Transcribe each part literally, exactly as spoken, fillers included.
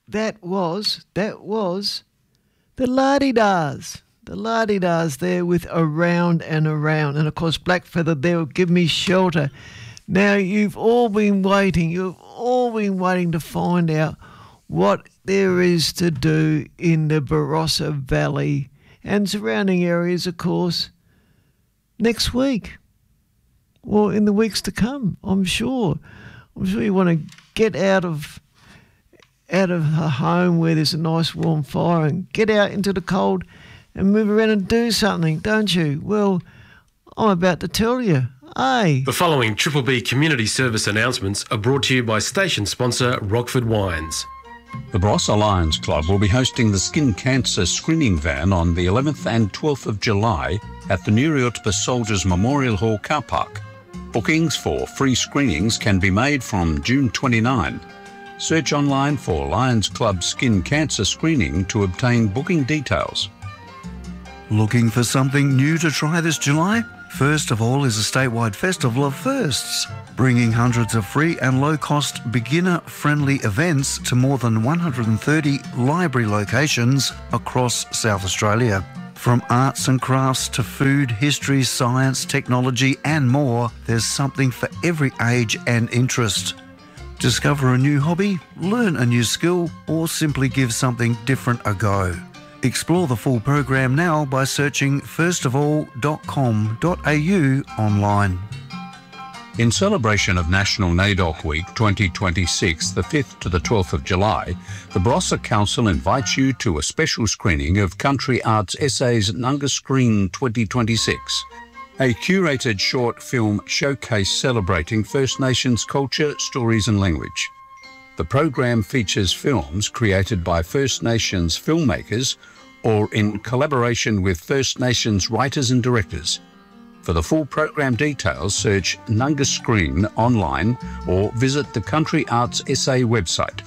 that was, that was the La-Di-Dahs. The La-Di-Dahs there with Around and Around. And, of course, Black Feather there will Give Me Shelter. Now, you've all been waiting. You've all been waiting to find out what there is to do in the Barossa Valley and surrounding areas, of course, next week. Well, in the weeks to come, I'm sure. I'm sure you want to get out of out of a home where there's a nice warm fire and get out into the cold and move around and do something, don't you? Well, I'm about to tell you. Hey. The following Triple B community service announcements are brought to you by station sponsor Rockford Wines. The Barossa Lions Club will be hosting the skin cancer screening van on the eleventh and twelfth of July at the Nuriutpa Soldiers Memorial Hall car park. Bookings for free screenings can be made from June twenty-ninth. Search online for Lions Club Skin Cancer Screening to obtain booking details. Looking for something new to try this July? First of all is a statewide festival of firsts, bringing hundreds of free and low-cost beginner-friendly events to more than one hundred thirty library locations across South Australia. From arts and crafts to food, history, science, technology and more, there's something for every age and interest. Discover a new hobby, learn a new skill, or simply give something different a go. Explore the full program now by searching first of all dot com dot a u online. In celebration of National NAIDOC Week twenty twenty-six, the fifth to the twelfth of July, the Barossa Council invites you to a special screening of Country Arts S A's Nunga Screen twenty twenty-six, a curated short film showcase celebrating First Nations culture, stories and language. The program features films created by First Nations filmmakers or in collaboration with First Nations writers and directors. For the full program details, search Nunga Screen online or visit the Country Arts S A website.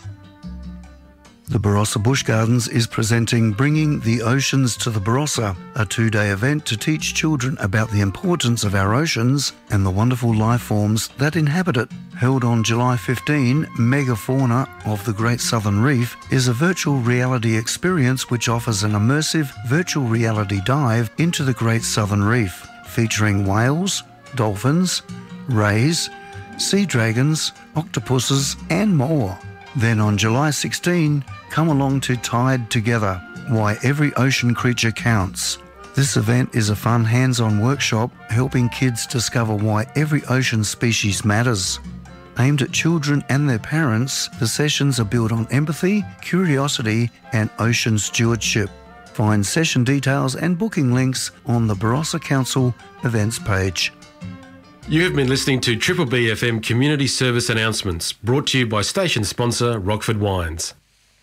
The Barossa Bush Gardens is presenting Bringing the Oceans to the Barossa, a two-day event to teach children about the importance of our oceans and the wonderful life forms that inhabit it. Held on July fifteenth, Megafauna of the Great Southern Reef is a virtual reality experience which offers an immersive virtual reality dive into the Great Southern Reef, featuring whales, dolphins, rays, sea dragons, octopuses and more. Then on July sixteenth, come along to Tide Together, Why Every Ocean Creature Counts. This event is a fun hands-on workshop helping kids discover why every ocean species matters. Aimed at children and their parents, the sessions are built on empathy, curiosity and ocean stewardship. Find session details and booking links on the Barossa Council events page. You have been listening to Triple B F M community service announcements brought to you by station sponsor Rockford Wines.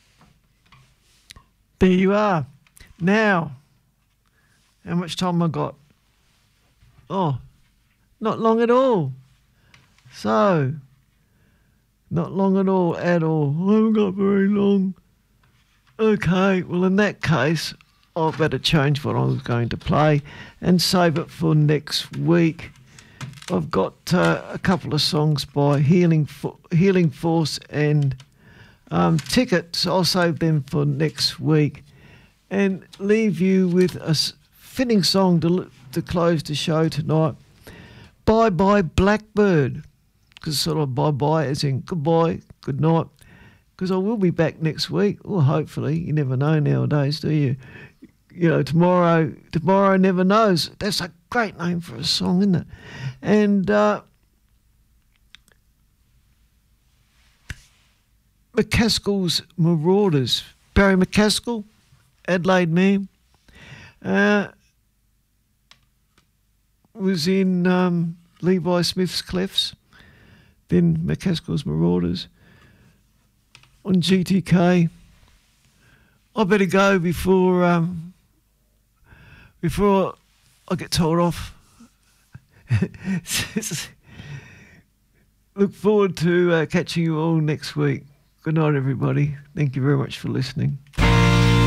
There you are. Now, how much time I got? Oh, not long at all. So, not long at all, at all. I haven't got very long. Okay, well in that case, I better change what I was going to play and save it for next week. I've got uh, a couple of songs by Healing Fo- Healing Force and um, Ticket, so I'll save them for next week and leave you with a fitting song to, to close the show tonight. Bye Bye Blackbird, because sort of bye-bye as in goodbye, good night, because I will be back next week, or hopefully. You never know nowadays, do you? You know, tomorrow, tomorrow never knows. That's a great name for a song, isn't it? And uh, McCaskill's Marauders. Barry McCaskill, Adelaide man, uh, was in um, Levi Smith's Clefs, then McCaskill's Marauders on G T K. I better go before um, before I get told off. Look forward to uh, catching you all next week. Good night, everybody. Thank you very much for listening.